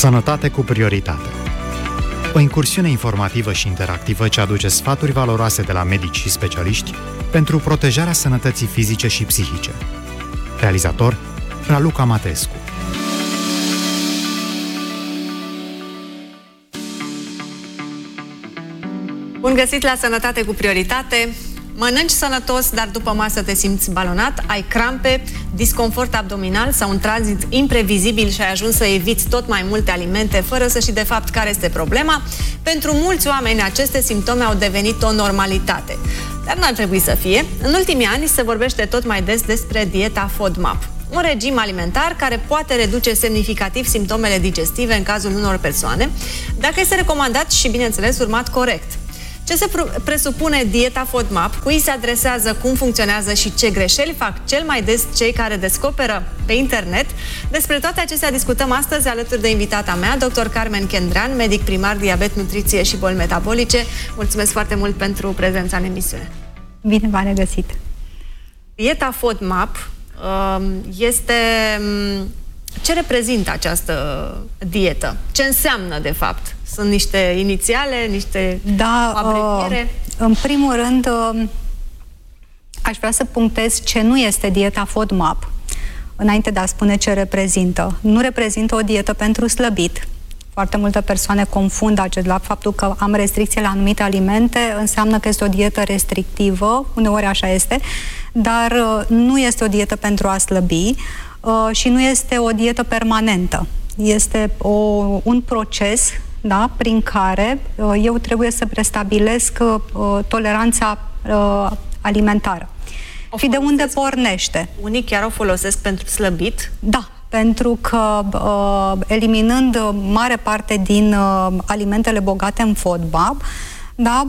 Sănătate cu prioritate. O incursiune informativă și interactivă ce aduce sfaturi valoroase de la medici și specialiști pentru protejarea sănătății fizice și psihice. Realizator Raluca Matescu. Bun găsit la Sănătate cu prioritate. Mănânci sănătos, dar după masă te simți balonat, ai crampe, disconfort abdominal sau un tranzit imprevizibil și ai ajuns să eviți tot mai multe alimente fără să știi de fapt care este problema. Pentru mulți oameni aceste simptome au devenit o normalitate. Dar n-ar trebui să fie. În ultimii ani se vorbește tot mai des despre dieta FODMAP. Un regim alimentar care poate reduce semnificativ simptomele digestive în cazul unor persoane, dacă este recomandat și, bineînțeles, urmat corect. Ce se presupune dieta FODMAP, cui se adresează, cum funcționează și ce greșeli fac cel mai des cei care descoperă pe internet? Despre toate acestea discutăm astăzi alături de invitata mea, dr. Carmen Kendrean, medic primar, diabet, nutriție și boli metabolice. Mulțumesc foarte mult pentru prezența în emisiune. Bine v-am regăsit! Dieta FODMAP este... Ce reprezintă această dietă? Ce înseamnă, de fapt? Sunt niște inițiale, niște abreviere? În primul rând, aș vrea să punctez ce nu este dieta FODMAP, înainte de a spune ce reprezintă. Nu reprezintă o dietă pentru slăbit. Foarte multe persoane confundă la faptul că am restricție la anumite alimente, înseamnă că este o dietă restrictivă, uneori așa este, dar nu este o dietă pentru a slăbi și nu este o dietă permanentă. Este un proces, da, prin care eu trebuie să prestabilesc toleranța alimentară. Și de unde pornește? Unii chiar o folosesc pentru slăbit? Da, pentru că eliminând mare parte din alimentele bogate în FODMAP, da,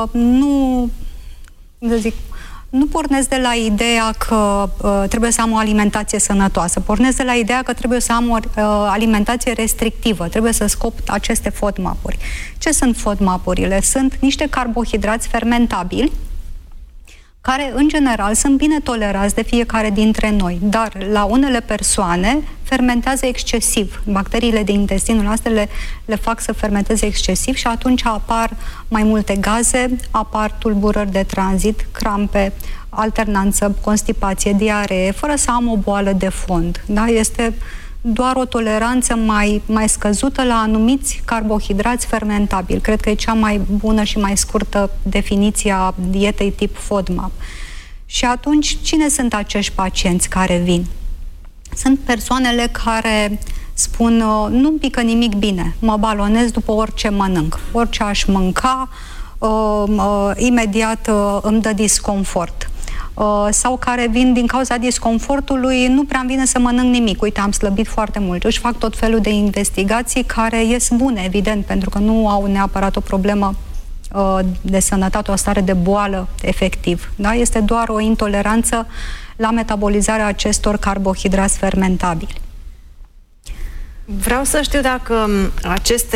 nu pornesc de la ideea că trebuie să am o alimentație sănătoasă. Pornesc de la ideea că trebuie să am o alimentație restrictivă. Trebuie să scop aceste FODMAP-uri. Ce sunt FODMAP-urile? Sunt niște carbohidrați fermentabili care, în general, sunt bine tolerați de fiecare dintre noi. Dar, la unele persoane, fermentează excesiv. Bacteriile din intestinul astea le fac să fermenteze excesiv și atunci apar mai multe gaze, apar tulburări de tranzit, crampe, alternanță, constipație, diaree, fără să am o boală de fond. Da? Este doar o toleranță mai scăzută la anumiți carbohidrați fermentabili. Cred că e cea mai bună și mai scurtă definiție a dietei tip FODMAP. Și atunci, cine sunt acești pacienți care vin? Sunt persoanele care spun, nu-mi pică nimic bine, mă balonez după orice mănânc. Orice aș mânca, imediat îmi dă disconfort. Sau care vin din cauza disconfortului, nu prea-mi vine să mănânc nimic. Uite, am slăbit foarte mult. Își fac tot felul de investigații care ies bune, evident, pentru că nu au neapărat o problemă de sănătate, o stare de boală efectiv. Da? Este doar o intoleranță la metabolizarea acestor carbohidrați fermentabili. Vreau să știu dacă aceste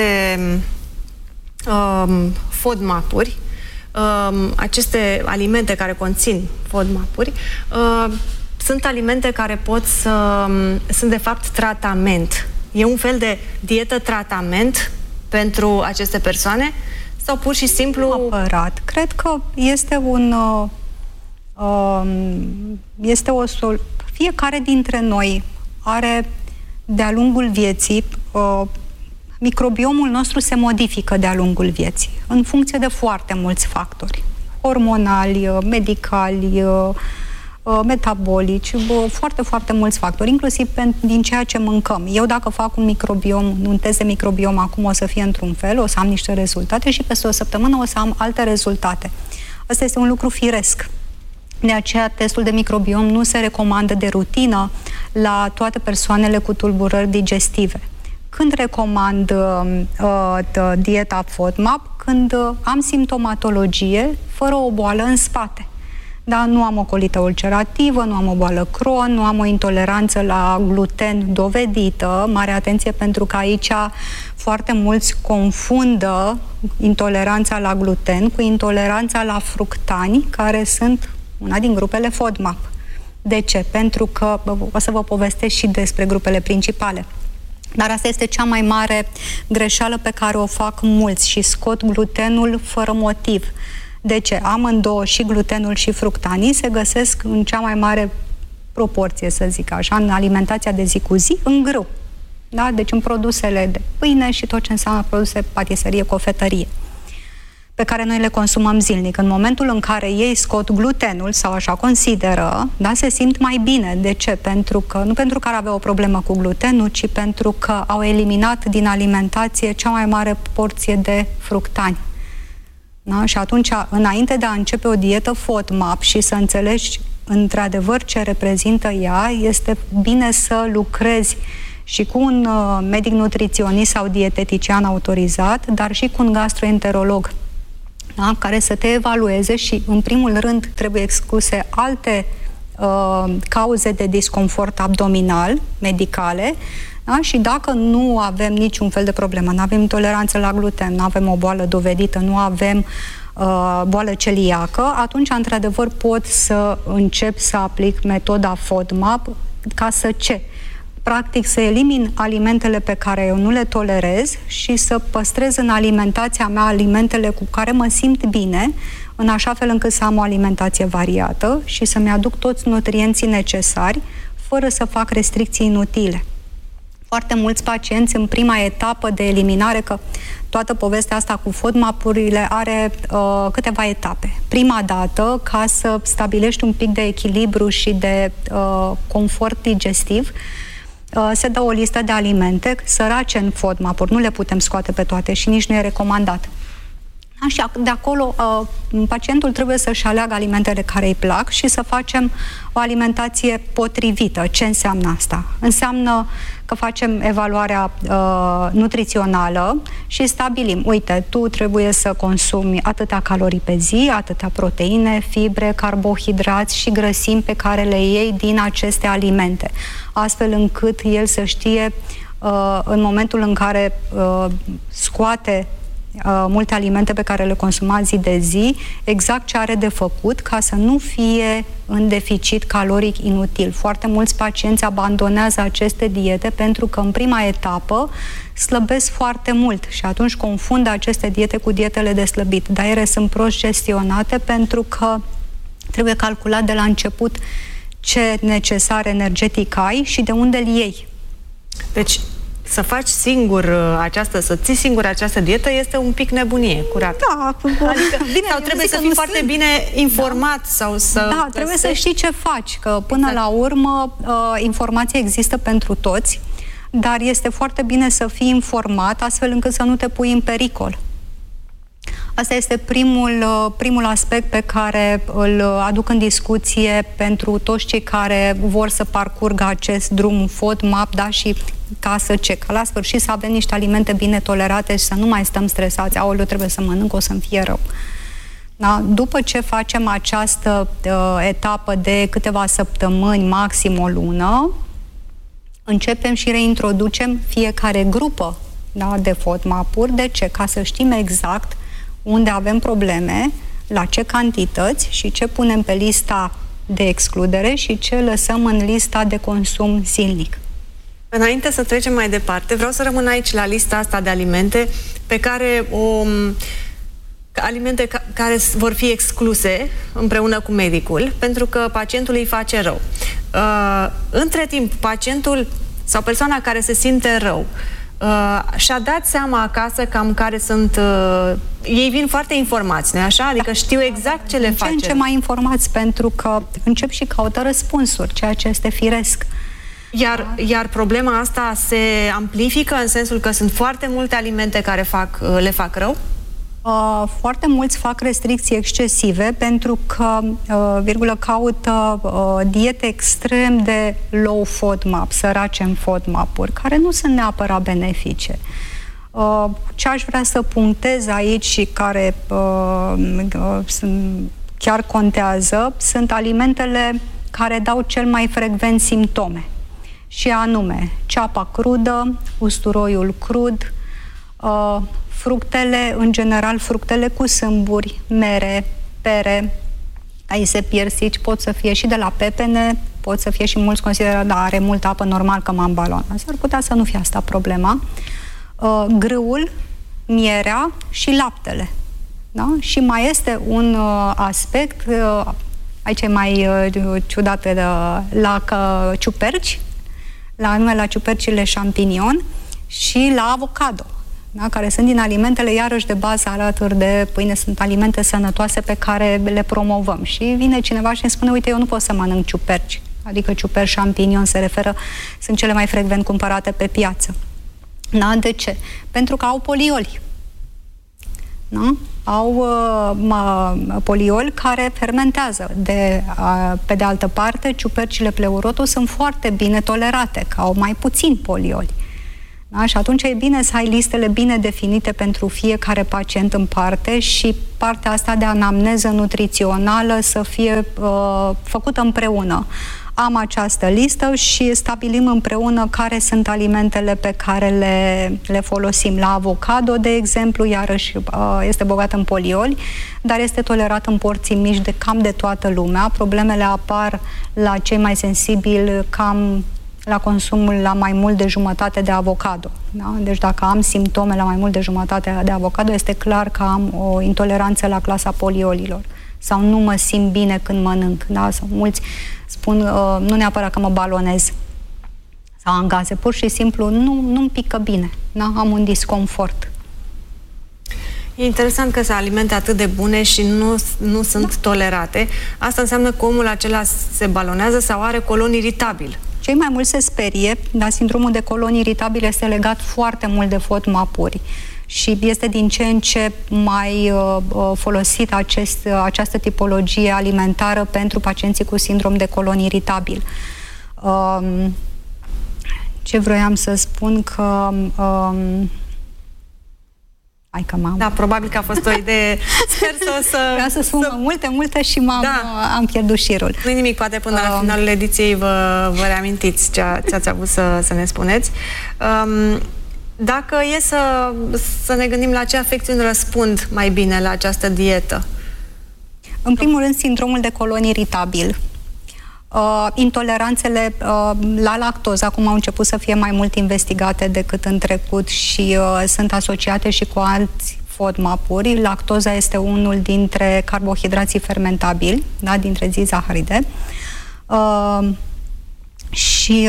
FODMAP-uri, aceste alimente care conțin FODMAP-uri, sunt alimente care sunt de fapt tratament. E un fel de dietă tratament pentru aceste persoane? Sau pur și simplu... Apărat. Cred că este fiecare dintre noi are de-a lungul vieții microbiomul nostru se modifică de-a lungul vieții, în funcție de foarte mulți factori. Hormonali, medicali, metabolici, foarte, foarte mulți factori, inclusiv din ceea ce mâncăm. Eu dacă fac un test de microbiom acum o să fie într-un fel, o să am niște rezultate și peste o săptămână o să am alte rezultate. Asta este un lucru firesc. De aceea, testul de microbiom nu se recomandă de rutină la toate persoanele cu tulburări digestive. Când recomand dieta FODMAP? Când am simptomatologie fără o boală în spate. Da, nu am o colită ulcerativă, nu am o boală Crohn, nu am o intoleranță la gluten dovedită. Mare atenție, pentru că aici foarte mulți confundă intoleranța la gluten cu intoleranța la fructani, care sunt una din grupele FODMAP. De ce? Pentru că o să vă povestesc și despre grupele principale. Dar asta este cea mai mare greșeală pe care o fac mulți și scot glutenul fără motiv. De ce? Amândouă, și glutenul și fructanii, se găsesc în cea mai mare proporție, să zic așa, în alimentația de zi cu zi, în grâu. Da? Deci în produsele de pâine și tot ce înseamnă produse patiserie, cofetărie, pe care noi le consumăm zilnic. În momentul în care ei scot glutenul, sau așa consideră, da, se simt mai bine. De ce? Nu pentru că ar avea o problemă cu glutenul, ci pentru că au eliminat din alimentație cea mai mare porție de fructani. Da? Și atunci, înainte de a începe o dietă FODMAP și să înțelegi într-adevăr ce reprezintă ea, este bine să lucrezi și cu un medic nutriționist sau dietetician autorizat, dar și cu un gastroenterolog, da? Care să te evalueze și, în primul rând, trebuie excluse alte cauze de disconfort abdominal, medicale, da? Și dacă nu avem niciun fel de problemă, nu avem intoleranță la gluten, nu avem o boală dovedită, nu avem boală celiacă, atunci, într-adevăr, pot să încep să aplic metoda FODMAP ca să ce? Practic să elimin alimentele pe care eu nu le tolerez și să păstrez în alimentația mea alimentele cu care mă simt bine, în așa fel încât să am o alimentație variată și să-mi aduc toți nutrienții necesari, fără să fac restricții inutile. Foarte mulți pacienți, în prima etapă de eliminare, că toată povestea asta cu FODMAP-urile are câteva etape. Prima dată, ca să stabilești un pic de echilibru și de confort digestiv, se dă o listă de alimente sărace în FODMAP-uri, nu le putem scoate pe toate și nici nu e recomandat. Și de acolo pacientul trebuie să-și aleagă alimentele care îi plac și să facem o alimentație potrivită. Ce înseamnă asta? Înseamnă că facem evaluarea nutrițională și stabilim, uite, tu trebuie să consumi atâtea calorii pe zi, atâtea proteine, fibre, carbohidrați și grăsimi pe care le iei din aceste alimente, astfel încât el să știe în momentul în care scoate multe alimente pe care le consuma zi de zi, exact ce are de făcut ca să nu fie în deficit caloric inutil. Foarte mulți pacienți abandonează aceste diete pentru că în prima etapă slăbesc foarte mult și atunci confundă aceste diete cu dietele de slăbit. Dar ele sunt prost gestionate pentru că trebuie calculat de la început ce necesar energetic ai și de unde îl iei. Deci, să faci să ții singur această dietă este un pic nebunie curată. Da, adică, bine, sau trebuie să fii foarte bine informat, da, sau să... Da, trebuie să știi ce faci, că până la urmă informația există pentru toți, dar este foarte bine să fii informat astfel încât să nu te pui în pericol. Asta este primul aspect pe care îl aduc în discuție pentru toți cei care vor să parcurgă acest drum FODMAP, da, și ca la sfârșit să avem niște alimente bine tolerate și să nu mai stăm stresați. Aoleu, trebuie să mănânc, o să-mi fie rău. Da? După ce facem această etapă de câteva săptămâni, maxim o lună, începem și reintroducem fiecare grupă, da, de FODMAP-uri. De ce? Ca să știm exact unde avem probleme, la ce cantități și ce punem pe lista de excludere și ce lăsăm în lista de consum zilnic. Înainte să trecem mai departe, vreau să rămân aici la lista asta de alimente pe care alimente care vor fi excluse împreună cu medicul, pentru că pacientului îi face rău. Între timp, pacientul sau persoana care se simte rău și-a dat seama acasă cam care sunt... ei vin foarte informați, nu-i așa? Adică știu exact ce le face. Ce mai informați, pentru că încep și caută răspunsuri, ceea ce este firesc. Iar problema asta se amplifică în sensul că sunt foarte multe alimente care le fac rău? Foarte mulți fac restricții excesive pentru că, caută diete extrem de low FODMAP, sărace în FODMAP-uri, care nu sunt neapărat benefice. Ce aș vrea să punctez aici și care chiar contează sunt alimentele care dau cel mai frecvent simptome. Și anume, ceapa crudă, usturoiul crud, fructele, în general fructele cu sâmburi, mere, pere, aici se piersici, pot să fie și de la pepene, pot să fie și mulți consideră, da, are multă apă, normal că m-am balonat. S-ar putea să nu fie asta problema. Grâul, mierea și laptele. Da? Și mai este un aspect, aici e mai ciudat, la ciuperci, la ciupercile champignon și la avocado, da? Care sunt din alimentele, iarăși, de bază alături de pâine, sunt alimente sănătoase pe care le promovăm. Și vine cineva și îmi spune, uite, eu nu pot să mănânc ciuperci, adică ciuperci champignon se referă, sunt cele mai frecvent cumpărate pe piață. Da? De ce? Pentru că au polioli. Da? Au polioli care fermentează. Pe de altă parte, ciupercile pleurotus sunt foarte bine tolerate, că au mai puțin polioli. Da? Și atunci e bine să ai listele bine definite pentru fiecare pacient în parte și partea asta de anamneză nutrițională să fie făcută împreună. Am această listă și stabilim împreună care sunt alimentele pe care le folosim. La avocado, de exemplu, iarăși este bogat în polioli, dar este tolerat în porții mici de cam de toată lumea. Problemele apar la cei mai sensibili cam la consumul la mai mult de jumătate de avocado. Da? Deci dacă am simptome la mai mult de jumătate de avocado, este clar că am o intoleranță la clasa poliolilor. Sau nu mă simt bine când mănânc. Da? Sau mulți spun, nu neapărat că mă balonez sau am gaze, pur și simplu nu-mi pică bine. Da? Am un disconfort. E interesant că sunt alimente atât de bune și nu sunt tolerate. Asta înseamnă că omul acela se balonează sau are colon iritabil. Cei mai mulți se sperie, dar sindromul de colon iritabil este legat foarte mult de FODMAP-uri. Și este din ce în ce mai folosit această tipologie alimentară pentru pacienții cu sindrom de colon iritabil. Ce vroiam să spun că... Da, probabil că a fost o idee. Sper să... Vreau să spun multe și am pierdut șirul. Nu-i nimic, poate până la finalul ediției vă reamintiți ce ați avut să ne spuneți. Dacă e să ne gândim la ce afecțiuni răspund mai bine la această dietă? În primul rând, sindromul de colon iritabil. Intoleranțele la lactoză, acum au început să fie mai mult investigate decât în trecut și sunt asociate și cu alți FODMAP-uri. Lactoza este unul dintre carbohidrații fermentabili, da, dintre zizaharide. Și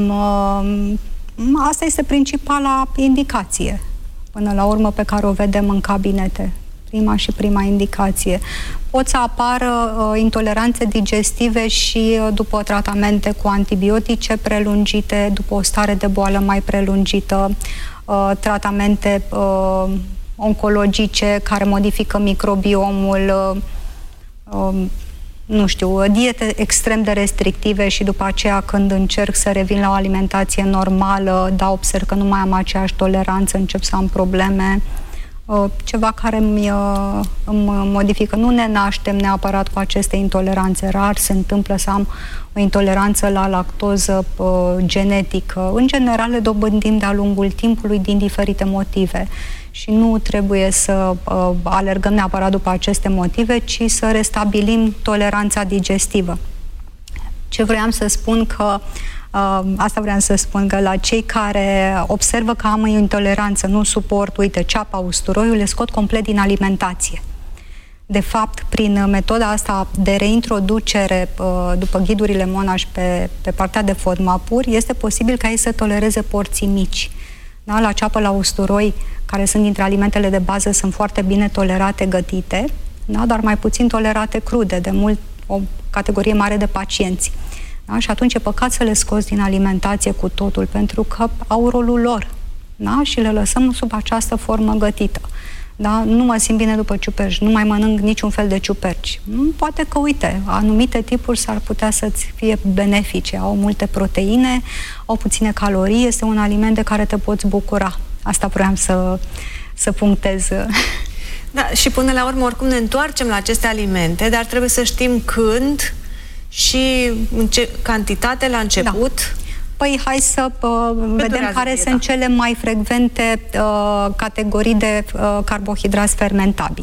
asta este principala indicație, până la urmă, pe care o vedem în cabinete. Prima indicație. Pot să apară intoleranțe digestive și după tratamente cu antibiotice prelungite, după o stare de boală mai prelungită, tratamente oncologice care modifică microbiomul, nu știu, diete extrem de restrictive și după aceea când încerc să revin la o alimentație normală, observ că nu mai am aceeași toleranță, încep să am probleme. Ceva care îmi modifică. Nu ne naștem neapărat cu aceste intoleranțe. Rar se întâmplă să am o intoleranță la lactoză genetică. În general le dobândim de-a lungul timpului din diferite motive și nu trebuie să alergăm neapărat după aceste motive, ci să restabilim toleranța digestivă. Ce vreau să spun că asta vreau să spun, că la cei care observă că am o intoleranță, nu suport, uite, ceapa, usturoiul, le scot complet din alimentație. De fapt, prin metoda asta de reintroducere, după ghidurile Monash pe partea de FODMAP-uri, este posibil ca ei să tolereze porții mici. Da? La ceapă, la usturoi, care sunt dintre alimentele de bază, sunt foarte bine tolerate, gătite, da? Dar mai puțin tolerate crude, de mult o categorie mare de pacienți. Da? Și atunci e păcat să le scoți din alimentație cu totul, pentru că au rolul lor. Da? Și le lăsăm sub această formă gătită. Da? Nu mă simt bine după ciuperci, nu mai mănânc niciun fel de ciuperci. Poate că, uite, anumite tipuri s-ar putea să-ți fie benefice. Au multe proteine, au puține calorii, este un aliment de care te poți bucura. Asta vreau să punctez. Da, și până la urmă, oricum ne întoarcem la aceste alimente, dar trebuie să știm când și în ce cantitate la început. Da. Păi hai să vedem care sunt cele mai frecvente categorii de carbohidrați fermentabili.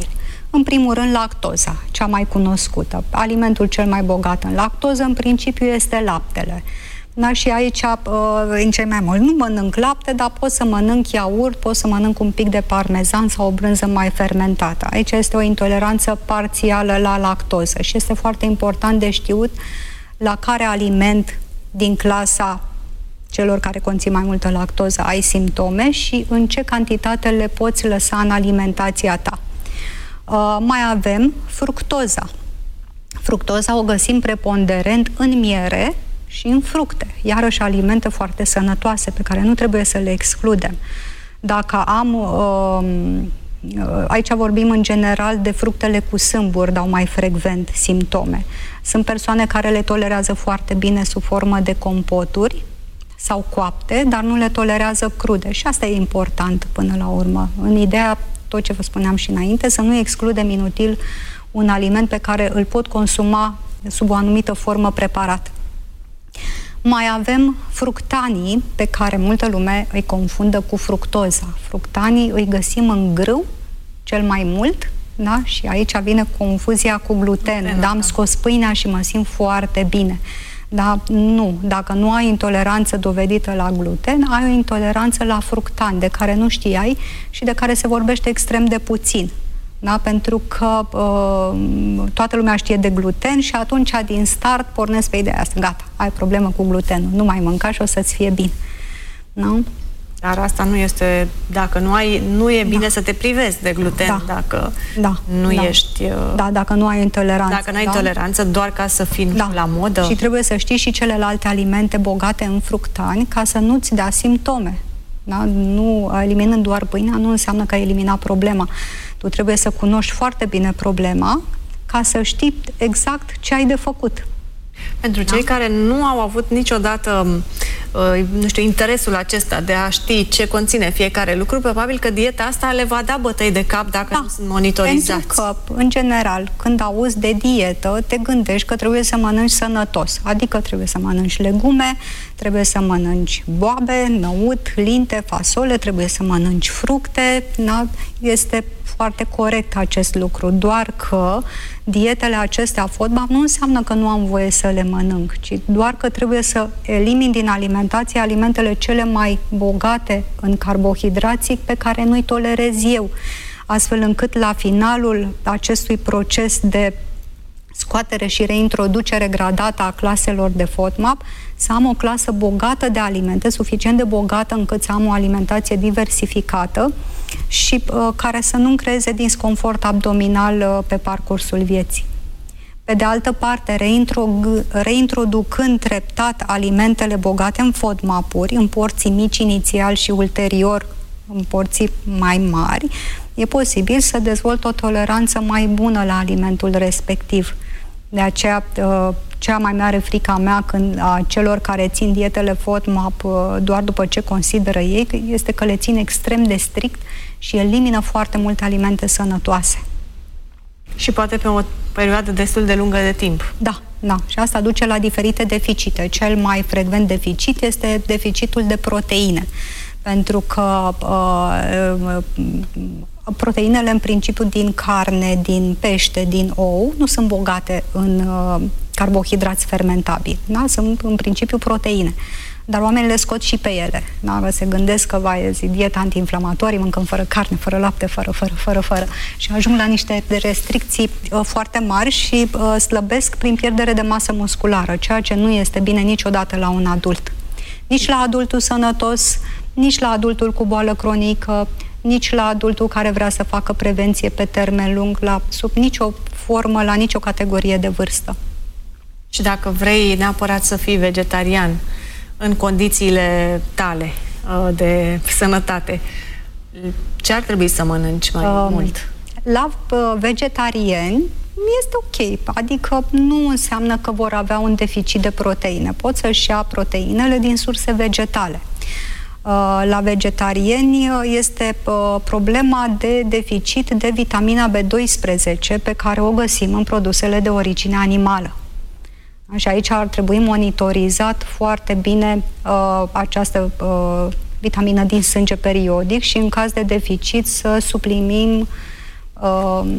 În primul rând, lactoza, cea mai cunoscută. Alimentul cel mai bogat în lactoză, în principiu, este laptele. Da, și aici, în cei mai mult, nu mănânc lapte, dar pot să mănânc iaurt, pot să mănânc un pic de parmezan sau o brânză mai fermentată. Aici este o intoleranță parțială la lactoză și este foarte important de știut la care aliment din clasa celor care conțin mai multă lactoză ai simptome și în ce cantitate le poți lăsa în alimentația ta. Mai avem fructoza. Fructoza o găsim preponderent în miere și în fructe. Iarăși alimente foarte sănătoase pe care nu trebuie să le excludem. Dacă am... Aici vorbim în general de fructele cu sâmburi, dau mai frecvent simptome. Sunt persoane care le tolerează foarte bine sub formă de compoturi sau coapte, dar nu le tolerează crude. Și asta e important până la urmă. În ideea, tot ce vă spuneam și înainte, să nu excludem inutil un aliment pe care îl pot consuma sub o anumită formă preparată. Mai avem fructanii, pe care multă lume îi confundă cu fructoza. Fructanii îi găsim în grâu cel mai mult, da? Și aici vine confuzia cu gluten. Da, am scos pâinea și mă simt foarte bine. Da? Nu. Dacă nu ai intoleranță dovedită la gluten, ai o intoleranță la fructani, de care nu știai și de care se vorbește extrem de puțin. Da? Pentru că toată lumea știe de gluten și atunci din start pornesc pe ideea asta. Gata, ai problemă cu glutenul, nu mai mânca și o să-ți fie bine. Nu? Dar asta nu este, dacă nu ai, nu e bine să te privezi de gluten, dacă nu ești... dacă nu ai intoleranță. Dacă nu ai intoleranță, doar ca să fii la modă. Și trebuie să știi și celelalte alimente bogate în fructani ca să nu-ți dea simptome. Da? Nu, eliminând doar pâinea nu înseamnă că ai eliminat problema. Tu trebuie să cunoști foarte bine problema ca să știi exact ce ai de făcut. Pentru cei care nu au avut niciodată, nu știu, interesul acesta de a ști ce conține fiecare lucru, probabil că dieta asta le va da bătăi de cap dacă nu sunt monitorizați. Pentru că, în general, când auzi de dietă, te gândești că trebuie să mănânci sănătos. Adică trebuie să mănânci legume, trebuie să mănânci boabe, năut, linte, fasole, trebuie să mănânci fructe. Da? Este foarte corect acest lucru, doar că dietele acestea FODMAP nu înseamnă că nu am voie să le mănânc, ci doar că trebuie să elimin din alimentație alimentele cele mai bogate în carbohidrații pe care nu-i tolerez eu, astfel încât la finalul acestui proces de scoatere și reintroducere gradată a claselor de FODMAP, să am o clasă bogată de alimente, suficient de bogată încât să am o alimentație diversificată și care să nu-mi creeze disconfort abdominal pe parcursul vieții. Pe de altă parte, reintroducând treptat alimentele bogate în FODMAP-uri, în porții mici inițial și ulterior în porții mai mari, e posibil să dezvolt o toleranță mai bună la alimentul respectiv. De aceea, cea mai mare frica mea a celor care țin dietele FODMAP doar după ce consideră ei, este că le țin extrem de strict și elimină foarte multe alimente sănătoase. Și poate pe o perioadă destul de lungă de timp. Da. Și asta duce la diferite deficite. Cel mai frecvent deficit este deficitul de proteine. Pentru că proteinele, în principiu, din carne, din pește, din ou, nu sunt bogate în carbohidrați fermentabili. Da? Sunt, în principiu, proteine. Dar oamenii le scot și pe ele. Da? Se gândesc că dieta antiinflamatorie, mâncăm fără carne, fără lapte, fără. Și ajung la niște restricții foarte mari și slăbesc prin pierdere de masă musculară, ceea ce nu este bine niciodată la un adult. Nici la adultul sănătos, nici la adultul cu boală cronică, nici la adultul care vrea să facă prevenție pe termen lung, sub nicio formă, la nicio categorie de vârstă. Și dacă vrei neapărat să fii vegetarian în condițiile tale de sănătate, ce ar trebui să mănânci mai mult? La vegetariani este ok, adică nu înseamnă că vor avea un deficit de proteine. Pot să-și ia proteinele din surse vegetale. La vegetariani este problema de deficit de vitamina B12 pe care o găsim în produsele de origine animală. Și aici ar trebui monitorizat foarte bine această vitamină din sânge periodic și în caz de deficit să suplimim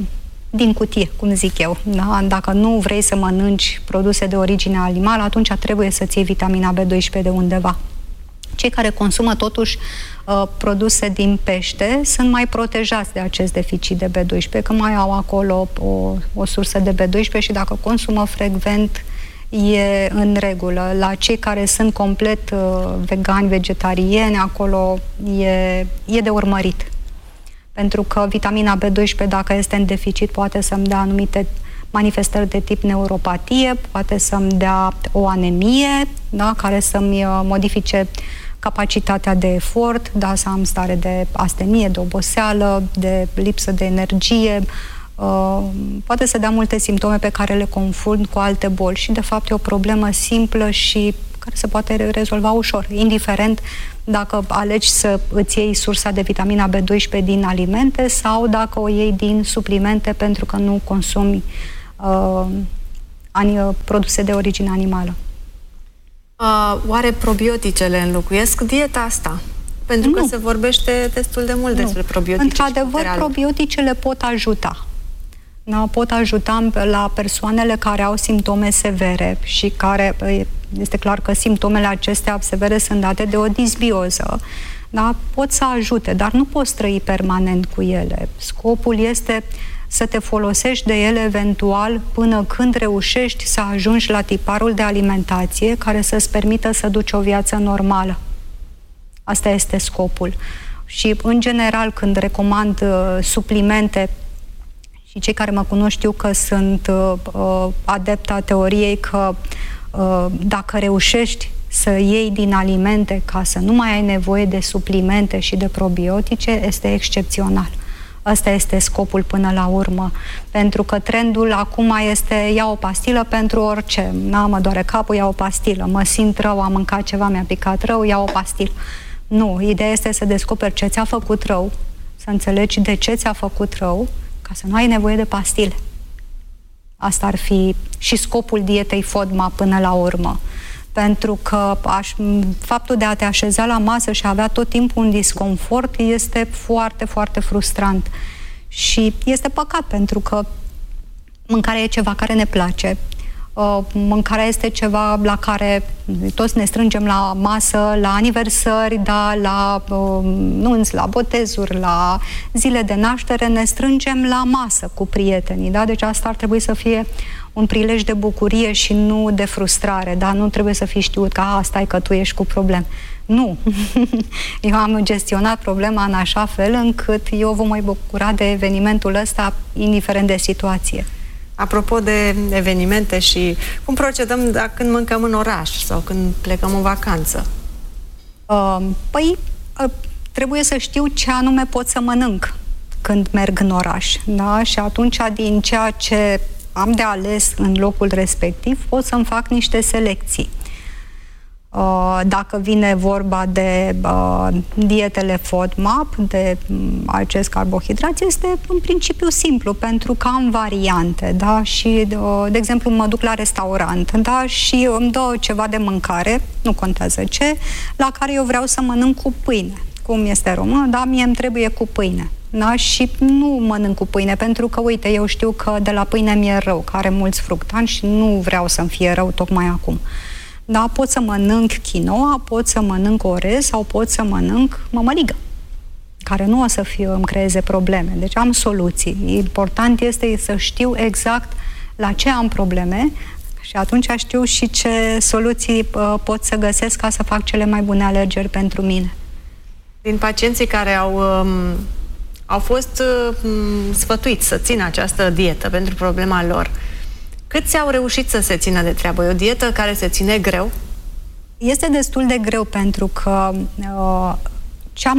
din cutie, cum zic eu. Da? Dacă nu vrei să mănânci produse de origine animală, atunci trebuie să-ți iei vitamina B12 de undeva. Cei care consumă totuși produse din pește sunt mai protejați de acest deficit de B12, că mai au acolo o sursă de B12 și dacă consumă frecvent e în regulă. La cei care sunt complet vegani, vegetarieni, acolo e de urmărit. Pentru că vitamina B12, dacă este în deficit, poate să-mi dea anumite manifestări de tip neuropatie, poate să-mi dea o anemie, da, care să-mi modifice capacitatea de efort, da, să am stare de astenie, de oboseală, de lipsă de energie, poate să dea multe simptome pe care le confund cu alte boli și de fapt e o problemă simplă și care se poate rezolva ușor, indiferent dacă alegi să îți iei sursa de vitamina B12 din alimente sau dacă o iei din suplimente pentru că nu consumi produse de origine animală. Oare probioticele înlocuiesc dieta asta? Pentru că se vorbește destul de mult despre probiotice. Într-adevăr, probioticele pot ajuta. Da, pot ajuta la persoanele care au simptome severe și care, este clar că simptomele acestea severe sunt date de o disbioză. Da? Pot să ajute, dar nu poți trăi permanent cu ele. Scopul este să te folosești de ele eventual până când reușești să ajungi la tiparul de alimentație care să-ți permită să duci o viață normală. Asta este scopul. Și, în general, când recomand suplimente, și cei care mă cunosc știu că sunt adeptă a teoriei că dacă reușești să iei din alimente ca să nu mai ai nevoie de suplimente și de probiotice, este excepțional. Ăsta este scopul până la urmă. Pentru că trendul acum este ia o pastilă pentru orice. Mă doare capul, ia o pastilă. Mă simt rău, am mâncat ceva, mi-a picat rău, ia o pastilă. Nu, ideea este să descoperi ce ți-a făcut rău, să înțelegi de ce ți-a făcut rău, ca să nu ai nevoie de pastile. Asta ar fi și scopul dietei FODMAP până la urmă. Pentru că faptul de a te așeza la masă și a avea tot timpul un disconfort este foarte, foarte frustrant. Și este păcat, pentru că mâncarea e ceva care ne place. Mâncarea este ceva la care toți ne strângem la masă, la aniversări, da, la nunți, la botezuri, la zile de naștere, ne strângem la masă cu prietenii, da? Deci asta ar trebui să fie un prilej de bucurie și nu de frustrare, da? Nu trebuie să fii știut că stai că tu ești cu probleme. Nu. Eu am gestionat problema în așa fel încât eu vă mai bucura de evenimentul ăsta indiferent de situație. Apropo de evenimente și cum procedăm când mâncăm în oraș sau când plecăm în vacanță? Trebuie să știu ce anume pot să mănânc când merg în oraș. Da? Și atunci, din ceea ce am de ales în locul respectiv, pot să-mi fac niște selecții. Dacă vine vorba de dietele FODMAP, de acest carbohidrat, este în principiu simplu, pentru că am variante, da? Și, de exemplu, mă duc la restaurant, da? Și îmi dă ceva de mâncare, nu contează ce, la care eu vreau să mănânc cu pâine. Cum este română, da? Mie îmi trebuie cu pâine. Da? Și nu mănânc cu pâine, pentru că, uite, eu știu că de la pâine mi-e rău, că are mulți fructani și nu vreau să-mi fie rău tocmai acum. Da, pot să mănânc quinoa, pot să mănânc orez sau pot să mănânc mămăligă, care nu o să îmi creeze probleme. Deci am soluții. Important este să știu exact la ce am probleme și atunci știu și ce soluții pot să găsesc ca să fac cele mai bune alegeri pentru mine. Din pacienții care au fost sfătuiți să țină această dietă pentru problema lor, câți au reușit să se țină de treabă? E o dietă care se ține greu? Este destul de greu, pentru că cea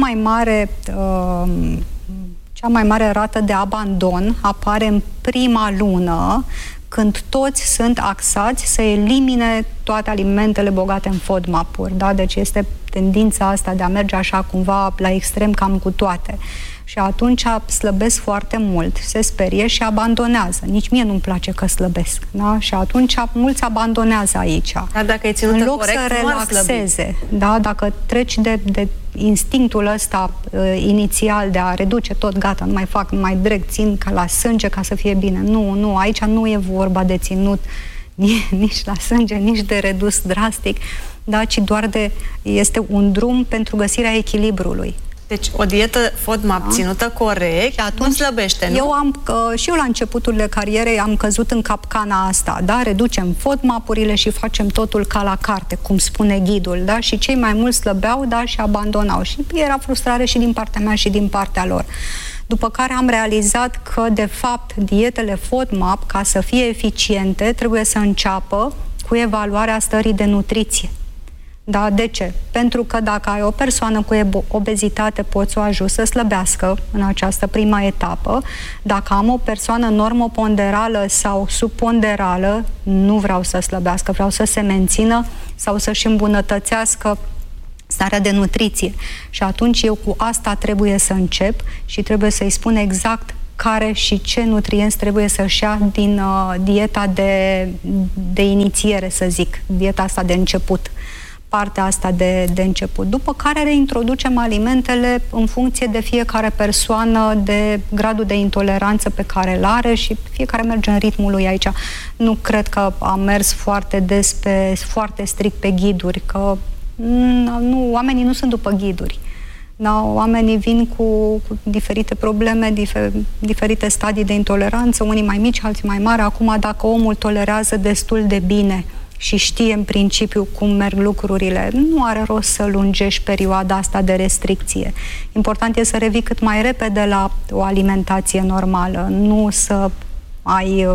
mai mare rată de abandon apare în prima lună, când toți sunt axați să elimine toate alimentele bogate în FODMAP-uri. Da? Deci este tendința asta de a merge așa cumva la extrem cam cu toate. Și atunci slăbesc foarte mult, se sperie și abandonează. Nici mie nu-mi place că slăbesc. Da? Și atunci mulți abandonează aici. Dar dacă e ținută în loc corect, să relaxeze, da? Dacă treci de instinctul ăsta inițial de a reduce tot, gata, nu mai fac, nu mai dreg, țin ca la sânge ca să fie bine. Nu, aici nu e vorba de ținut nici la sânge, nici de redus drastic, da, ci doar este un drum pentru găsirea echilibrului. Deci o dietă FODMAP ținută corect, nu slăbește, nu? Și eu la începuturile carierei am căzut în capcana asta, da? Reducem FODMAP-urile și facem totul ca la carte, cum spune ghidul, da? Și cei mai mulți slăbeau, da? Și abandonau. Și era frustrare și din partea mea și din partea lor. După care am realizat că, de fapt, dietele FODMAP, ca să fie eficiente, trebuie să înceapă cu evaluarea stării de nutriție. Da, de ce? Pentru că dacă ai o persoană cu obezitate, poți o ajuți să slăbească în această prima etapă. Dacă am o persoană normoponderală sau subponderală, nu vreau să slăbească, vreau să se mențină sau să-și îmbunătățească starea de nutriție. Și atunci eu cu asta trebuie să încep și trebuie să-i spun exact care și ce nutrienți trebuie să-și ia din dieta de inițiere, să zic, dieta asta de început. Partea asta de început. După care reintroducem alimentele în funcție de fiecare persoană, de gradul de intoleranță pe care îl are și fiecare merge în ritmul lui aici. Nu cred că am mers foarte foarte strict pe ghiduri, că nu, oamenii nu sunt după ghiduri. Da, oamenii vin cu diferite probleme, diferite stadii de intoleranță, unii mai mici, alții mai mari. Acum, dacă omul tolerează destul de bine și știe în principiu cum merg lucrurile, nu are rost să lungești perioada asta de restricție. Important e să revii cât mai repede la o alimentație normală, nu să ai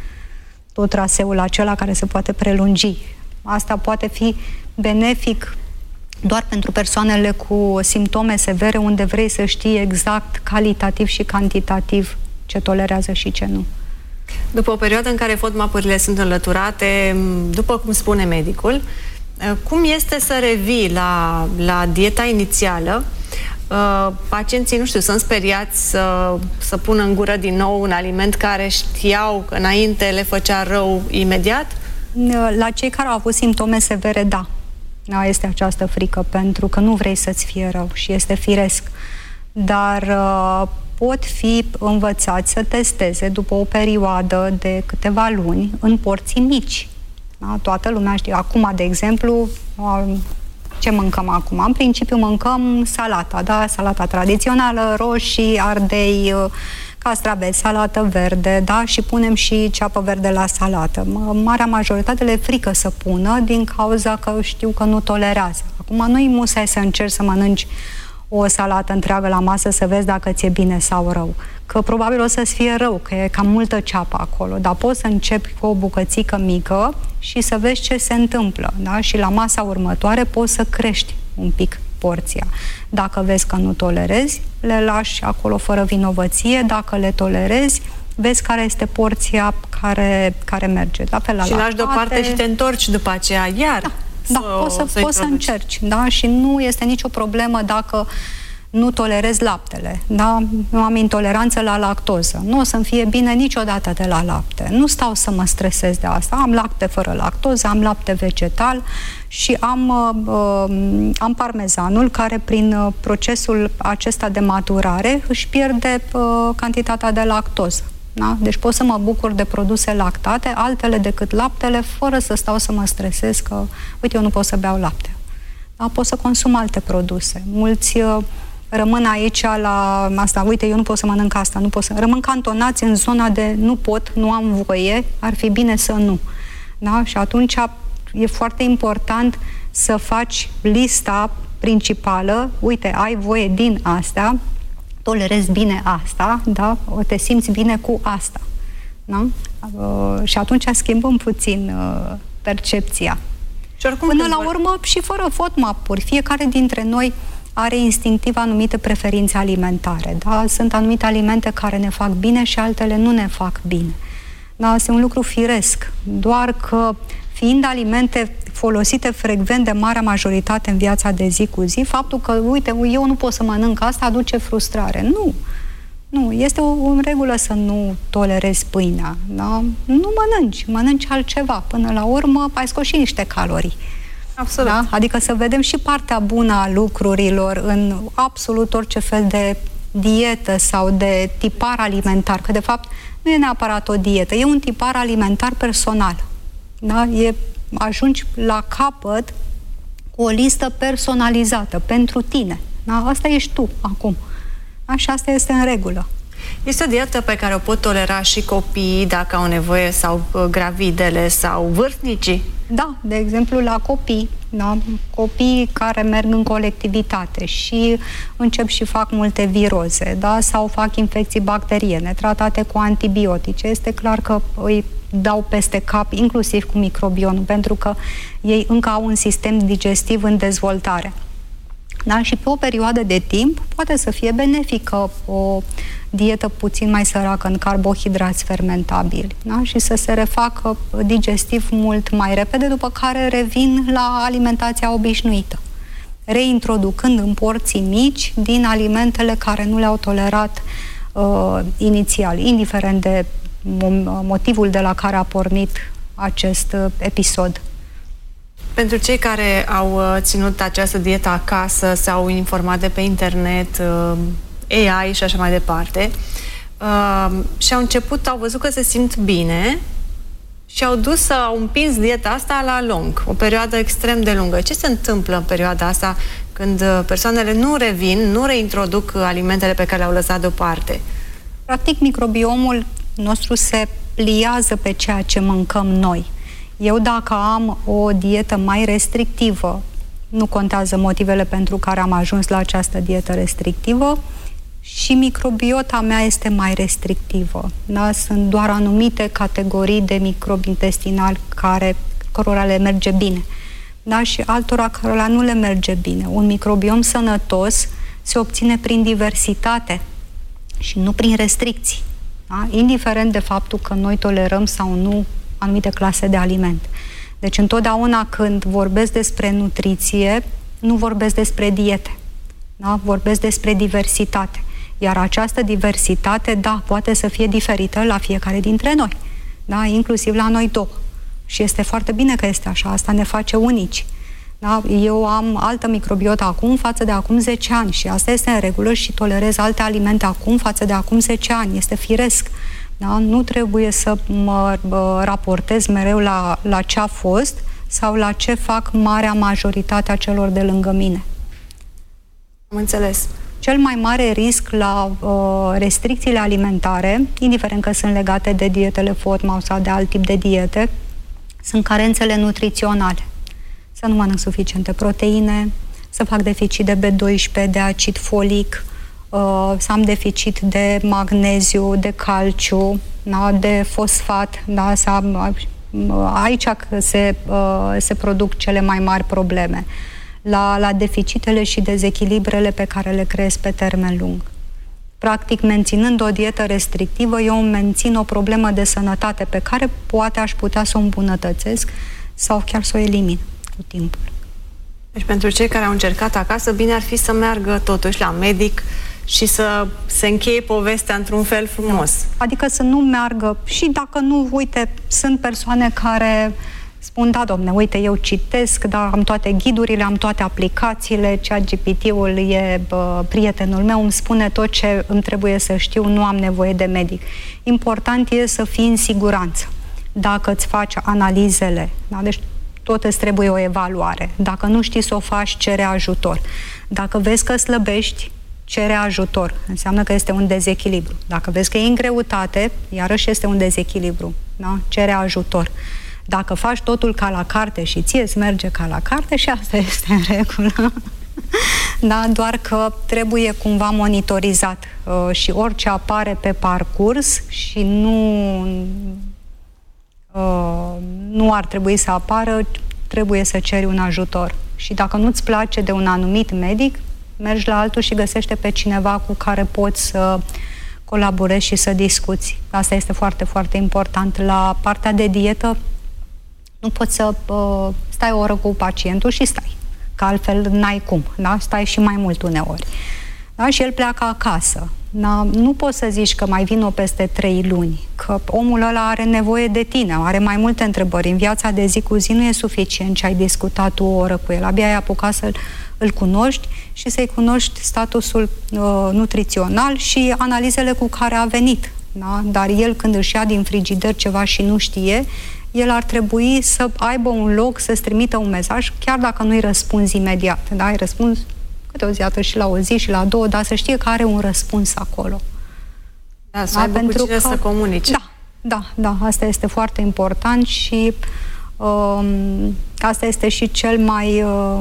tot traseul acela care se poate prelungi. Asta poate fi benefic doar pentru persoanele cu simptome severe, unde vrei să știi exact calitativ și cantitativ ce tolerează și ce nu. După o perioadă în care FODMAP-urile sunt înlăturate, după cum spune medicul, cum este să revii la dieta inițială? Pacienții, nu știu, sunt speriați să pună în gură din nou un aliment care știau că înainte le făcea rău imediat? La cei care au avut simptome severe, da. Da, este această frică, pentru că nu vrei să-ți fie rău și este firesc. Dar pot fi învățați să testeze după o perioadă de câteva luni în porții mici. Da? Toată lumea știe. Acum, de exemplu, ce mâncăm acum? În principiu mâncăm salata, da? Salata tradițională, roșii, ardei, castraveți, salată verde, da? Și punem și ceapă verde la salată. Marea majoritate le frică să pună din cauza că știu că nu tolerează. Acum nu-i musai să încerci să mănânci o salată întreagă la masă să vezi dacă ți-e bine sau rău. Că probabil o să-ți fie rău, că e cam multă ceapă acolo, dar poți să începi cu o bucățică mică și să vezi ce se întâmplă, da? Și la masa următoare poți să crești un pic porția. Dacă vezi că nu tolerezi, le lași acolo fără vinovăție. Dacă le tolerezi, vezi care este porția care merge. La fel, și lași deoparte și te întorci după aceea iar. Da, poți să încerci, da? Și nu este nicio problemă dacă nu tolerezi laptele, da? Nu am intoleranță la lactoză. Nu o să-mi fie bine niciodată de la lapte. Nu stau să mă stresez de asta. Am lapte fără lactoză, am lapte vegetal și am parmezanul care prin procesul acesta de maturare își pierde cantitatea de lactoză. Da? Deci pot să mă bucur de produse lactate, altele decât laptele, fără să stau să mă stresez că, uite, eu nu pot să beau lapte. Da? Pot să consum alte produse. Mulți rămân aici la asta, uite, eu nu pot să mănânc asta, nu pot să... Rămân cantonați în zona de nu pot, nu am voie, ar fi bine să nu. Da? Și atunci e foarte important să faci lista principală, uite, ai voie din astea, tolerezi bine asta, da? Te simți bine cu asta. Da? Și atunci schimbăm puțin percepția. Și oricum, până la urmă, și fără FODMAP-uri, fiecare dintre noi are instinctiv anumite preferințe alimentare. Da? Sunt anumite alimente care ne fac bine și altele nu ne fac bine. Da? Este un lucru firesc. Doar că, fiind alimente folosite frecvent de marea majoritate în viața de zi cu zi, faptul că, uite, eu nu pot să mănânc asta, aduce frustrare. Nu, este o regulă să nu tolerezi pâinea. Da? Nu mănânci altceva. Până la urmă, ai scos și niște calorii. Absolut. Da? Adică să vedem și partea bună a lucrurilor în absolut orice fel de dietă sau de tipar alimentar, că de fapt nu e neapărat o dietă, e un tipar alimentar personal. Da? Ajungi la capăt cu o listă personalizată pentru tine. Da? Asta ești tu acum. Așa, asta este în regulă. Este o dietă pe care o pot tolera și copiii dacă au nevoie, sau gravidele, sau vârstnicii? Da, de exemplu la copii, da? Copiii care merg în colectivitate și încep și fac multe viroze, da? Sau fac infecții bacteriene tratate cu antibiotice, este clar că îi dau peste cap, inclusiv cu microbionul, pentru că ei încă au un sistem digestiv în dezvoltare. Da? Și pe o perioadă de timp poate să fie benefică o dietă puțin mai săracă în carbohidrați fermentabili, da? Și să se refacă digestiv mult mai repede, după care revin la alimentația obișnuită, reintroducând în porții mici din alimentele care nu le-au tolerat inițial, indiferent de motivul de la care a pornit acest episod. Pentru cei care au ținut această dietă acasă, s-au informat de pe internet, AI și așa mai departe, și au văzut că se simt bine și au împins dieta asta la lung, o perioadă extrem de lungă. Ce se întâmplă în perioada asta când persoanele nu revin, nu reintroduc alimentele pe care le-au lăsat deoparte? Practic, microbiomul nostru se pliază pe ceea ce mâncăm noi. Eu, dacă am o dietă mai restrictivă, nu contează motivele pentru care am ajuns la această dietă restrictivă, și microbiota mea este mai restrictivă. Da? Sunt doar anumite categorii de microbi intestinali cărora le merge bine. Da? Și altora cărora nu le merge bine. Un microbiom sănătos se obține prin diversitate și nu prin restricții. Da? Indiferent de faptul că noi tolerăm sau nu anumite clase de alimente. Deci întotdeauna când vorbesc despre nutriție, nu vorbesc despre diete. Da? Vorbesc despre diversitate. Iar această diversitate, da, poate să fie diferită la fiecare dintre noi. Da? Inclusiv la noi două. Și este foarte bine că este așa. Asta ne face unici. Da? Eu am altă microbiotă acum față de acum 10 ani și asta este în regulă și tolerez alte alimente acum față de acum 10 ani. Este firesc. Da? Nu trebuie să mă raportez mereu la ce a fost sau la ce fac marea majoritate a celor de lângă mine. Am înțeles. Cel mai mare risc la restricțiile alimentare, indiferent că sunt legate de dietele FODMAP sau de alt tip de diete, sunt carențele nutriționale. Să nu mănânc suficiente proteine, să fac deficit de B12, de acid folic, să am deficit de magneziu, de calciu, da, de fosfat, da, aici se produc cele mai mari probleme. La deficitele și dezechilibrele pe care le creez pe termen lung. Practic, menținând o dietă restrictivă, eu mențin o problemă de sănătate pe care poate aș putea să o îmbunătățesc sau chiar să o elimin cu timpul. Deci pentru cei care au încercat acasă, bine ar fi să meargă totuși la medic și să se încheie povestea într-un fel frumos. Adică să nu meargă și dacă nu, uite, sunt persoane care spun, da, domne, uite, eu citesc, da, am toate ghidurile, am toate aplicațiile, ChatGPT-ul e prietenul meu, îmi spune tot ce îmi trebuie să știu, nu am nevoie de medic. Important e să fii în siguranță. Dacă îți faci analizele, da, deci tot îți trebuie o evaluare. Dacă nu știi să o faci, cere ajutor. Dacă vezi că slăbești, cere ajutor. Înseamnă că este un dezechilibru. Dacă vezi că e în greutate, iarăși este un dezechilibru. Da? Cere ajutor. Dacă faci totul ca la carte și ție îți merge ca la carte, și asta este în regulă. Da? Doar că trebuie cumva monitorizat și orice apare pe parcurs și nu ar trebui să apară, trebuie să ceri un ajutor. Și dacă nu-ți place de un anumit medic, mergi la altul și găsește pe cineva cu care poți să colaborezi și să discuți. Asta este foarte, foarte important. La partea de dietă nu poți să stai o oră cu pacientul și stai, că altfel n-ai cum, da? Stai și mai mult uneori. Da? Și el pleacă acasă. Da? Nu poți să zici că mai vin-o peste 3 luni, că omul ăla are nevoie de tine, are mai multe întrebări. În viața de zi cu zi nu e suficient ce ai discutat o oră cu el. Abia ai apucat să-l cunoști și să-i cunoști statusul nutrițional și analizele cu care a venit. Da? Dar el, când își ia din frigider ceva și nu știe, el ar trebui să aibă un loc, să-ți trimită un mesaj, chiar dacă nu-i răspunzi imediat. Da? Ai răspuns câte o zi, atât și la o zi și la 2, dar să știe că are un răspuns acolo. Da, să aibă cu cine să comunice. Da, asta este foarte important și asta este și cel mai,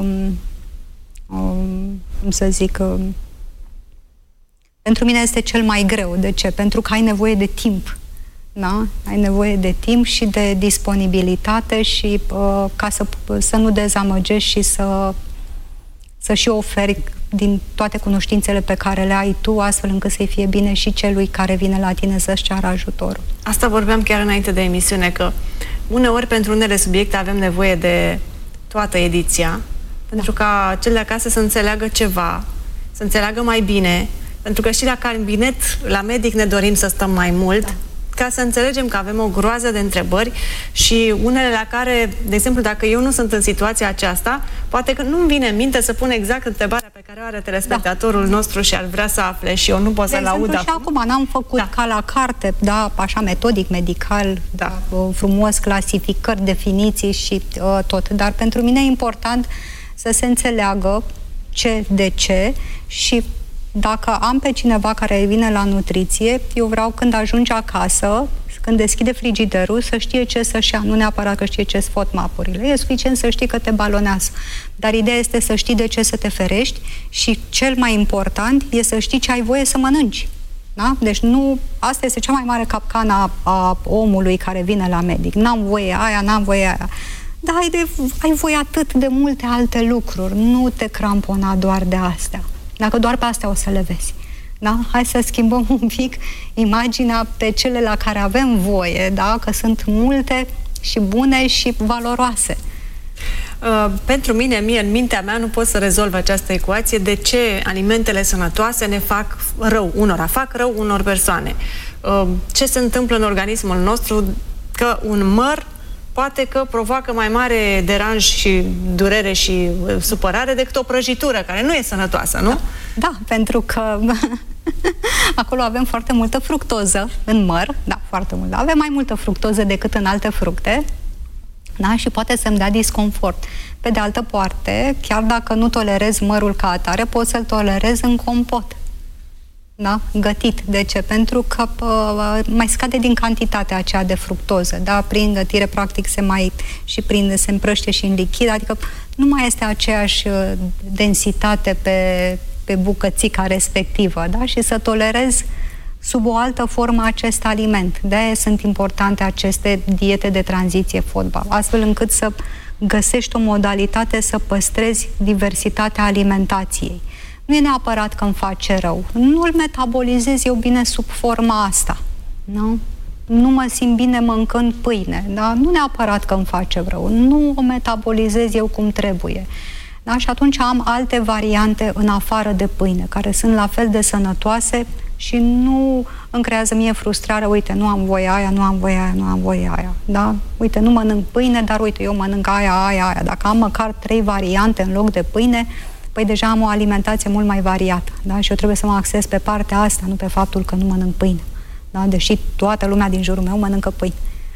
cum să zic, pentru mine este cel mai greu. De ce? Pentru că ai nevoie de timp. Da? Ai nevoie de timp și de disponibilitate și ca să nu dezamăgești și să și oferi din toate cunoștințele pe care le ai tu, astfel încât să-i fie bine și celui care vine la tine să-și ceară ajutorul. Asta vorbeam chiar înainte de emisiune, că uneori pentru unele subiecte avem nevoie de toată ediția, pentru ca cel de acasă să înțeleagă ceva, să înțeleagă mai bine, pentru că și la cabinet, la medic ne dorim să stăm mai mult, ca să înțelegem că avem o groază de întrebări și unele la care, de exemplu, dacă eu nu sunt în situația aceasta, poate că nu-mi vine în minte să pun exact întrebarea pe care o are telespectatorul nostru și ar vrea să afle și eu nu pot să-l aud acum. Și acum n-am făcut ca la carte, așa metodic, medical, frumos, clasificări, definiții și tot. Dar pentru mine e important să se înțeleagă ce, de ce și dacă am pe cineva care vine la nutriție, eu vreau când ajunge acasă, când deschide frigiderul, să știe ce să-și ia. Nu neapărat că știe ce-s FODMAP-urile. E suficient să știi că te balonează. Dar ideea este să știi de ce să te ferești și cel mai important e să știi ce ai voie să mănânci. Da? Deci asta este cea mai mare capcană a omului care vine la medic. N-am voie aia, n-am voie aia. Dar ai voie atât de multe alte lucruri. Nu te crampona doar de astea. Dacă doar pe astea o să le vezi. Da? Hai să schimbăm un pic imaginea pe cele la care avem voie, da? Că sunt multe și bune și valoroase. Pentru mine, în mintea mea, nu pot să rezolv această ecuație de ce alimentele sănătoase ne fac rău unora, fac rău unor persoane. Ce se întâmplă în organismul nostru că un măr poate că provoacă mai mare deranj și durere și supărare decât o prăjitură, care nu e sănătoasă, nu? Da, pentru că acolo avem foarte multă fructoză în măr, da, foarte mult. Avem mai multă fructoză decât în alte fructe, da, și poate să-mi dea disconfort. Pe de altă parte, chiar dacă nu tolerez mărul ca atare, pot să-l tolerez în compot. Da? Gătit. De ce? Pentru că mai scade din cantitatea aceea de fructoză. Da? Prin gătire, practic, se împrăște și în lichid, adică nu mai este aceeași densitate pe bucățica respectivă. Da? Și să tolerez sub o altă formă acest aliment. De-aia sunt importante aceste diete de tranziție FODMAP, astfel încât să găsești o modalitate să păstrezi diversitatea alimentației. Nu e neapărat că îmi face rău. Nu-l metabolizez eu bine sub forma asta. Nu? Nu mă simt bine mâncând pâine. Da? Nu neapărat că îmi face rău. Nu o metabolizez eu cum trebuie. Da? Și atunci am alte variante în afară de pâine, care sunt la fel de sănătoase și nu îmi creează mie frustrare. Uite, nu am voie aia, nu am voie aia, nu am voie aia. Da? Uite, nu mănânc pâine, dar uite, eu mănânc aia. Dacă am măcar 3 variante în loc de pâine, păi deja am o alimentație mult mai variată, da? Și eu trebuie să mă axez pe partea asta, nu pe faptul că nu mănânc pâine. Da? Deși toată lumea din jurul meu mănâncă pâine.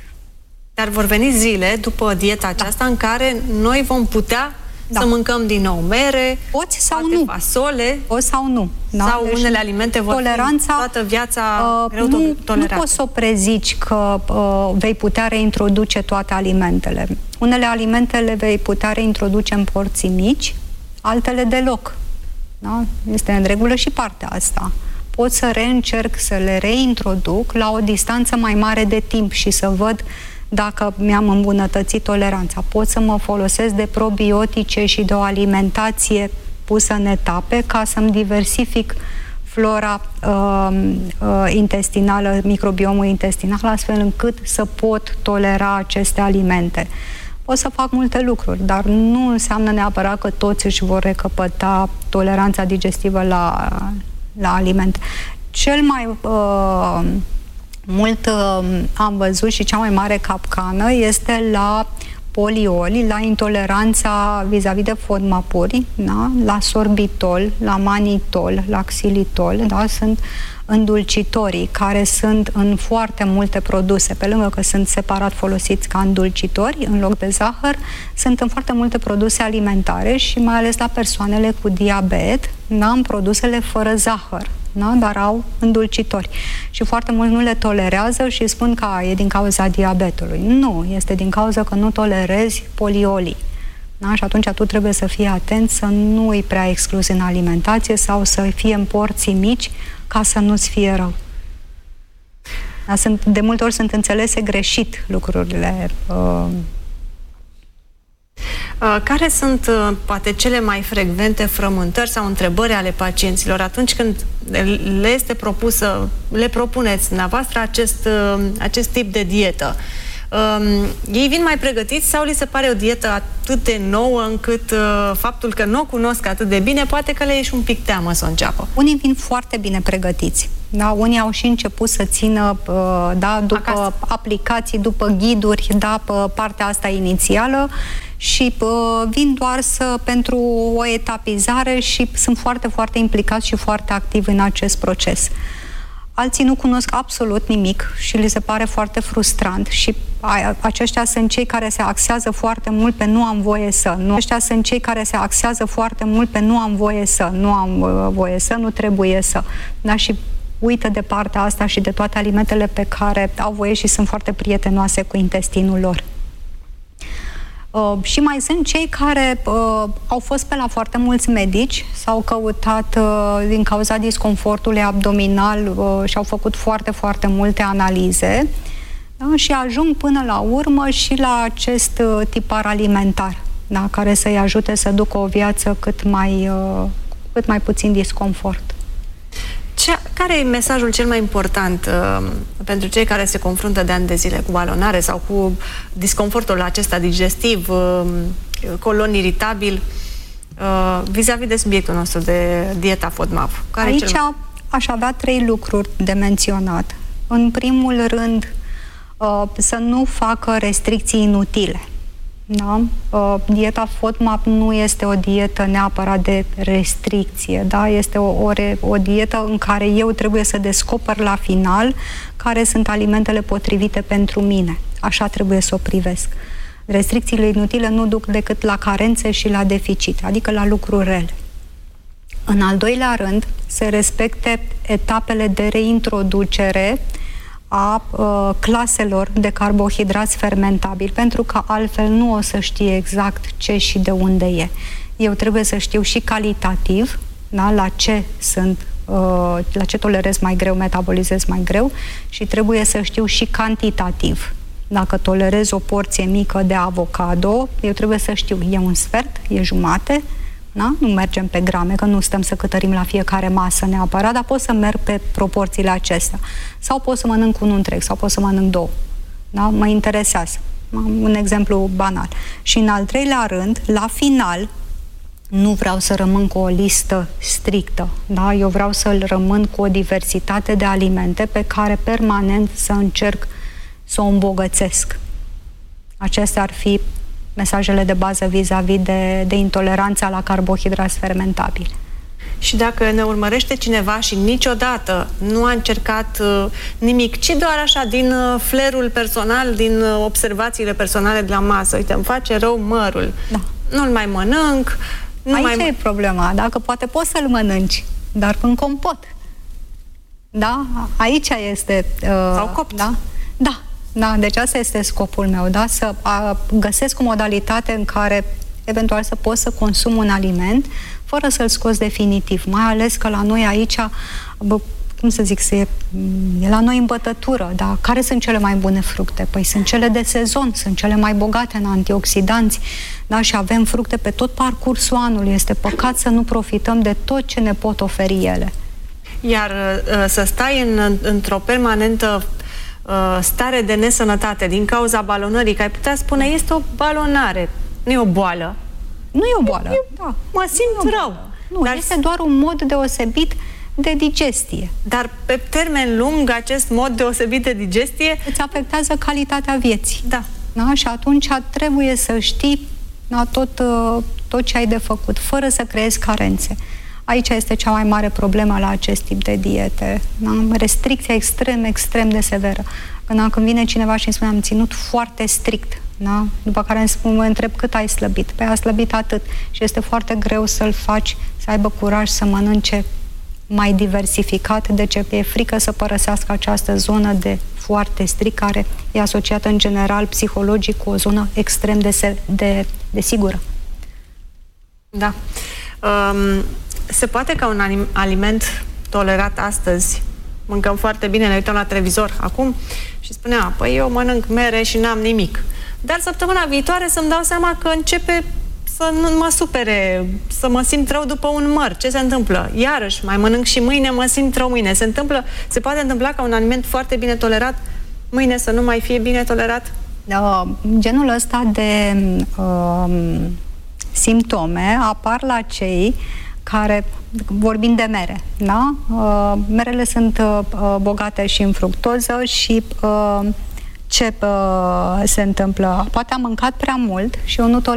Dar vor veni zile după dieta aceasta în care noi vom putea să mâncăm din nou mere, poți sau nu, fasole, poți sau nu. Da? Sau deci unele alimente vor fi toată viața greu tolerate. Nu poți să o prezici că vei putea reintroduce toate alimentele. Unele alimente le vei putea reintroduce în porții mici, altele deloc. Da? Este în regulă și partea asta. Pot să reîncerc să le reintroduc la o distanță mai mare de timp și să văd dacă mi-am îmbunătățit toleranța. Pot să mă folosesc de probiotice și de o alimentație pusă în etape ca să-mi diversific flora intestinală, microbiomul intestinal, astfel încât să pot tolera aceste alimente. Pot să fac multe lucruri, dar nu înseamnă neapărat că toți își vor recăpăta toleranța digestivă la alimente. Cel mai mult am văzut și cea mai mare capcană este la polioli, la intoleranța vis-a-vis de fodmapuri, da? La sorbitol, la manitol, la xilitol, da? Sunt îndulcitorii care sunt în foarte multe produse, pe lângă că sunt separat folosiți ca îndulcitori în loc de zahăr, sunt în foarte multe produse alimentare și mai ales la persoanele cu diabet, da? În produsele fără zahăr. Da? Dar au îndulcitori. Și foarte mulți nu le tolerează și spun că e din cauza diabetului. Nu, este din cauza că nu tolerezi poliolii. Da? Și atunci tu trebuie să fii atent să nu îi prea excluzi în alimentație sau să fie în porții mici ca să nu-ți fie rău. Da? De multe ori sunt înțelese greșit lucrurile. Care sunt, poate, cele mai frecvente frământări sau întrebări ale pacienților atunci când le propuneți dumneavoastră acest tip de dietă? Ei vin mai pregătiți sau li se pare o dietă atât de nouă încât faptul că nu o cunosc atât de bine, poate că le e și un pic teamă să o înceapă? Unii vin foarte bine pregătiți. Da? Unii au și început să țină după acasă aplicații, după ghiduri, pe partea asta inițială și vin doar pentru o etapizare și sunt foarte, foarte implicați și foarte activi în acest proces. Alții nu cunosc absolut nimic și li se pare foarte frustrant și aceștia sunt cei care se axează foarte mult pe nu am voie să. Aceștia sunt cei care se axează foarte mult pe nu am voie să, nu am voie să, nu trebuie să. Da? Și uită de partea asta și de toate alimentele pe care au voie și sunt foarte prietenoase cu intestinul lor. Și mai sunt cei care au fost pe la foarte mulți medici, s-au căutat din cauza disconfortului abdominal și au făcut foarte, foarte multe analize, da? Și ajung până la urmă și la acest tipar alimentar, da? Care să-i ajute să ducă o viață cât mai puțin disconfort. Care e mesajul cel mai important pentru cei care se confruntă de ani de zile cu balonare sau cu disconfortul acesta digestiv, colon iritabil, vis-a-vis de subiectul nostru de dieta FODMAP? Aici aș avea 3 lucruri de menționat. În primul rând, să nu facă restricții inutile. Da? Dieta FODMAP nu este o dietă neapărat de restricție, da? Este o dietă în care eu trebuie să descoper la final care sunt alimentele potrivite pentru mine. Așa trebuie să o privesc. Restricțiile inutile nu duc decât la carențe și la deficit, adică la lucruri rele. În al doilea rând, se respecte etapele de reintroducere a claselor de carbohidrați fermentabili, pentru că altfel nu o să știe exact ce și de unde e. Eu trebuie să știu și calitativ, da, la ce tolerez mai greu, metabolizez mai greu, și trebuie să știu și cantitativ. Dacă tolerez o porție mică de avocado, eu trebuie să știu, e un sfert, e jumate, da? Nu mergem pe grame, că nu stăm să câtărim la fiecare masă neapărat, dar pot să merg pe proporțiile acestea. Sau pot să mănânc unul întreg, sau pot să mănânc 2. Da? Mă interesează. Un exemplu banal. Și în al treilea rând, la final, nu vreau să rămân cu o listă strictă. Da? Eu vreau să rămân cu o diversitate de alimente pe care permanent să încerc să o îmbogățesc. Acestea ar fi mesajele de bază vis-a-vis de intoleranța la carbohidrați fermentabili. Și dacă ne urmărește cineva și niciodată nu a încercat nimic, ci doar așa din flerul personal, din observațiile personale de la masă, uite, îmi face rău mărul, da, nu-l mai mănânc. Aici e problema, dacă poate poți să-l mănânci, dar în compot. Da? Aici este... Sau copt. Da? Da. Da, deci asta este scopul meu, da? Să găsesc o modalitate în care eventual să pot să consum un aliment fără să-l scoți definitiv. Mai ales că la noi aici, cum să zic, e la noi în bătătură, da? Care sunt cele mai bune fructe? Păi sunt cele de sezon, sunt cele mai bogate în antioxidanți, da? Și avem fructe pe tot parcursul anului. Este păcat să nu profităm de tot ce ne pot oferi ele. Iar să stai într-o permanentă stare de nesănătate din cauza balonării, că ai putea spune, este o balonare, nu e o boală. Nu e o boală, da. Mă simt rău. Nu, dar este doar un mod deosebit de digestie. Dar pe termen lung, acest mod deosebit de digestie îți afectează calitatea vieții. Da. Da? Și atunci trebuie să știi tot ce ai de făcut, fără să creezi carențe. Aici este cea mai mare problemă la acest tip de diete. Da? Restricția extrem de severă. Când vine cineva și îmi spune am ținut foarte strict, da? După care mă întreb cât ai slăbit. Păi a slăbit atât. Și este foarte greu să-l faci să aibă curaj să mănânce mai diversificat, de ce e frică să părăsească această zonă de foarte strict, care e asociată în general psihologic cu o zonă extrem de sigură. Da. Se poate ca un aliment tolerat astăzi, mâncăm foarte bine, ne uităm la televizor acum și spunea, păi eu mănânc mere și n-am nimic. Dar săptămâna viitoare să-mi dau seama că începe să nu mă supere, să mă simt rău după un măr. Ce se întâmplă? Iarăși, mai mănânc și mâine, mă simt rău mâine. Se poate întâmpla ca un aliment foarte bine tolerat mâine să nu mai fie bine tolerat? Genul ăsta de simptome apar la cei care, vorbind de mere, da? Merele sunt bogate și în fructoză și ce se întâmplă? Poate am mâncat prea mult și eu nu tolerez